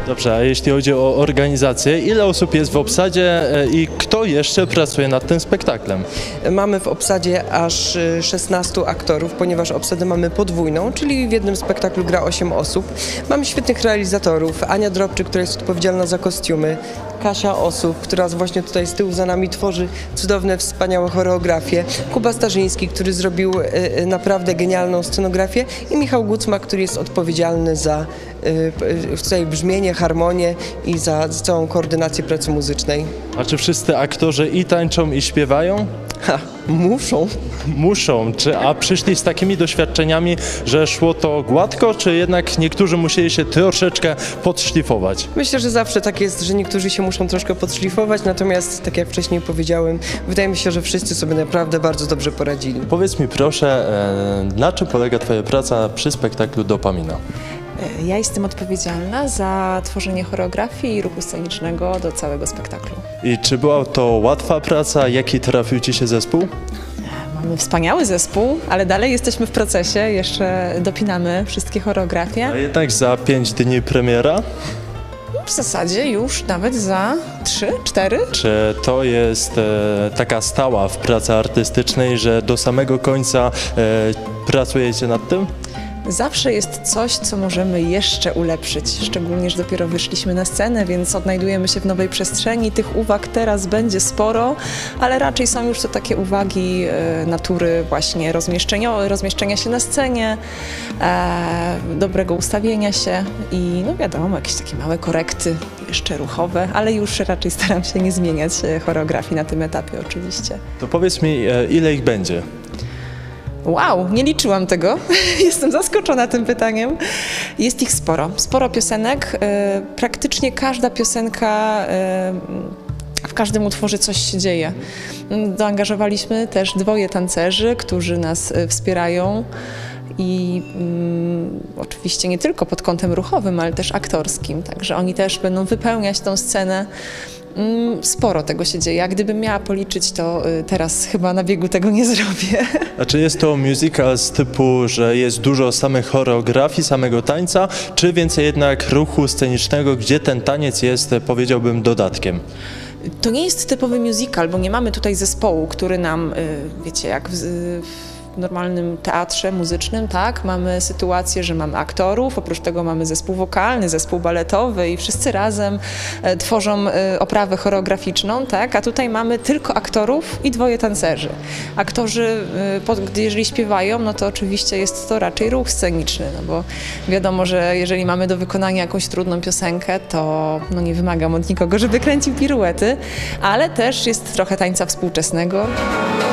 Dobrze, a jeśli chodzi o organizację, ile osób jest w obsadzie i kto jeszcze pracuje nad tym spektaklem? Mamy w obsadzie aż 16 aktorów, ponieważ obsadę mamy podwójną, czyli w jednym spektaklu gra 8 osób. Mamy świetnych realizatorów, Ania Drobczyk, która jest odpowiedzialna za kostiumy, Kasia Osób, która właśnie tutaj z tyłu za nami tworzy cudowne, wspaniałe choreografie, Kuba Starzyński, który zrobił naprawdę genialną scenografię i Michał Gucma, który jest odpowiedzialny za tutaj brzmienie, harmonię i za całą koordynację pracy muzycznej. A czy wszyscy aktorzy i tańczą, i śpiewają? Ha, muszą. Muszą. A przyszli z takimi doświadczeniami, że szło to gładko, czy jednak niektórzy musieli się troszeczkę podszlifować? Myślę, że zawsze tak jest, że niektórzy się muszą troszkę podszlifować, natomiast tak jak wcześniej powiedziałem, wydaje mi się, że wszyscy sobie naprawdę bardzo dobrze poradzili. Powiedz mi proszę, na czym polega Twoja praca przy spektaklu Dopamina? Ja jestem odpowiedzialna za tworzenie choreografii i ruchu scenicznego do całego spektaklu. I czy była to łatwa praca? Jaki trafił Ci się zespół? Mamy wspaniały zespół, ale dalej jesteśmy w procesie, jeszcze dopinamy wszystkie choreografie. A jednak za 5 dni premiera? W zasadzie już nawet za 3-4. Czy to jest taka stała w pracy artystycznej, że do samego końca pracujecie nad tym? Zawsze jest coś, co możemy jeszcze ulepszyć, szczególnie, że dopiero wyszliśmy na scenę, więc odnajdujemy się w nowej przestrzeni. Tych uwag teraz będzie sporo, ale raczej są już to takie uwagi natury właśnie rozmieszczenia się na scenie, dobrego ustawienia się i no wiadomo, jakieś takie małe korekty jeszcze ruchowe, ale już raczej staram się nie zmieniać choreografii na tym etapie oczywiście. To powiedz mi, ile ich będzie? Wow, nie liczyłam tego. Jestem zaskoczona tym pytaniem. Jest ich sporo. Sporo piosenek. Praktycznie każda piosenka, w każdym utworze coś się dzieje. Zaangażowaliśmy też 2 tancerzy, którzy nas wspierają. I oczywiście nie tylko pod kątem ruchowym, ale też aktorskim. Także oni też będą wypełniać tą scenę. Sporo tego się dzieje. A gdybym miała policzyć, to teraz chyba na biegu tego nie zrobię. A czy jest to musical z typu, że jest dużo samej choreografii, samego tańca, czy więcej jednak ruchu scenicznego, gdzie ten taniec jest, powiedziałbym, dodatkiem? To nie jest typowy musical, bo nie mamy tutaj zespołu, który nam, wiecie, jak w normalnym teatrze muzycznym, tak, mamy sytuację, że mamy aktorów, oprócz tego mamy zespół wokalny, zespół baletowy i wszyscy razem tworzą oprawę choreograficzną, tak, a tutaj mamy tylko aktorów i 2 tancerzy. Aktorzy, jeżeli śpiewają, no to oczywiście jest to raczej ruch sceniczny, no bo wiadomo, że jeżeli mamy do wykonania jakąś trudną piosenkę, to no nie wymagam od nikogo, żeby kręcił piruety, ale też jest trochę tańca współczesnego.